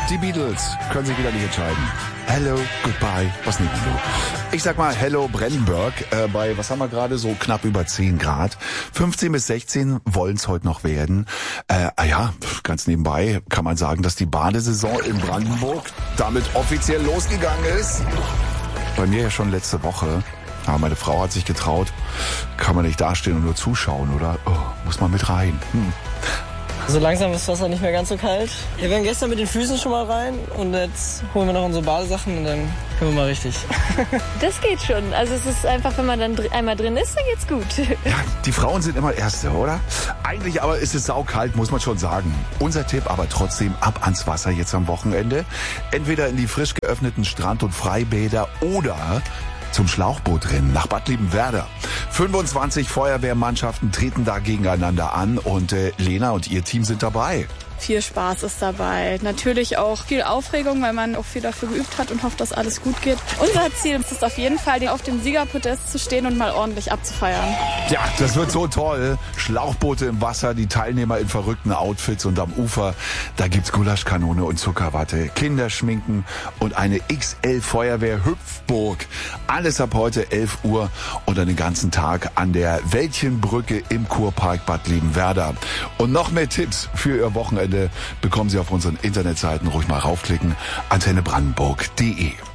Die Beatles können sich wieder nicht entscheiden. Hello, goodbye, was nehmen du? Ich sag mal Hello Brandenburg bei, was haben wir gerade, so knapp über 10 Grad. 15 bis 16 wollen es heute noch werden. Ja, ganz nebenbei kann man sagen, dass die Badesaison in Brandenburg damit offiziell losgegangen ist. Bei mir ja schon letzte Woche. Aber meine Frau hat sich getraut, kann man nicht dastehen und nur zuschauen, oder? Oh, muss man mit rein. So langsam ist das Wasser nicht mehr ganz so kalt. Wir waren gestern mit den Füßen schon mal rein und jetzt holen wir noch unsere Badesachen und dann können wir mal richtig. Das geht schon. Also es ist einfach, wenn man dann einmal drin ist, dann geht's gut. Ja, die Frauen sind immer Erste, oder? Eigentlich aber ist es saukalt, muss man schon sagen. Unser Tipp aber trotzdem ab ans Wasser jetzt am Wochenende. Entweder in die frisch geöffneten Strand- und Freibäder oder zum Schlauchbootrennen nach Bad Liebenwerda. 25 Feuerwehrmannschaften treten da gegeneinander an und Lena und ihr Team sind dabei. Viel Spaß ist dabei. Natürlich auch viel Aufregung, weil man auch viel dafür geübt hat und hofft, dass alles gut geht. Unser Ziel ist es auf jeden Fall, auf dem Siegerpodest zu stehen und mal ordentlich abzufeiern. Ja, das wird so toll. Schlauchboote im Wasser, die Teilnehmer in verrückten Outfits und am Ufer, da gibt's Gulaschkanone und Zuckerwatte, Kinderschminken und eine XL-Feuerwehr-Hüpfburg. Alles ab heute 11 Uhr und den ganzen Tag an der Wäldchenbrücke im Kurpark Bad Liebenwerda. Und noch mehr Tipps für Ihr Wochenende bekommen Sie auf unseren Internetseiten. Ruhig mal raufklicken. antennebrandenburg.de